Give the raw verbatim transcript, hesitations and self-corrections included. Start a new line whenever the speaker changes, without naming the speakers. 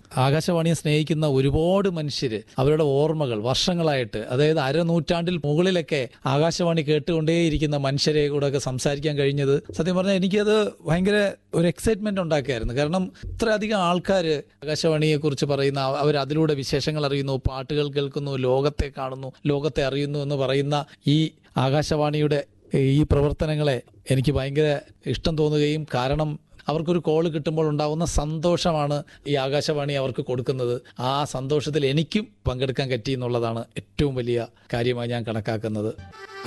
ആകാശവാണിയെ സ്നേഹിക്കുന്ന ഒരുപാട് മനുഷ്യർ അവരുടെ ഓർമ്മകൾ വർഷങ്ങളായിട്ട്, അതായത് അരനൂറ്റാണ്ടിൽ മുകളിലൊക്കെ ആകാശവാണി കേട്ടുകൊണ്ടേയിരിക്കുന്ന മനുഷ്യരെ കൂടെ ഒക്കെ സംസാരിക്കാൻ കഴിഞ്ഞത് സത്യം പറഞ്ഞാൽ എനിക്കത് ഭയങ്കര ഒരു എക്സൈറ്റ്മെന്റ് ഉണ്ടാക്കിയായിരുന്നു. കാരണം ഇത്രയധികം ആൾക്കാർ ആകാശവാണിയെ കുറിച്ച് പറയുന്ന, അവർ അതിലൂടെ വിശേഷങ്ങൾ അറിയുന്നു, പാട്ടുകൾ കേൾക്കുന്നു, ലോകത്തെ കാണുന്നു, ലോകത്തെ അറിയുന്നു എന്ന് പറയുന്ന ഈ ആകാശവാണിയുടെ ഈ പ്രവർത്തനങ്ങളെ എനിക്ക് ഭയങ്കര ഇഷ്ടം തോന്നുകയും, കാരണം അവർക്കൊരു കോള് കിട്ടുമ്പോൾ ഉണ്ടാകുന്ന സന്തോഷമാണ് ഈ ആകാശവാണി അവർക്ക് കൊടുക്കുന്നത്. ആ സന്തോഷത്തിൽ എനിക്കും പങ്കെടുക്കാൻ പറ്റി എന്നുള്ളതാണ് ഏറ്റവും വലിയ കാര്യമായി ഞാൻ കണക്കാക്കുന്നത്.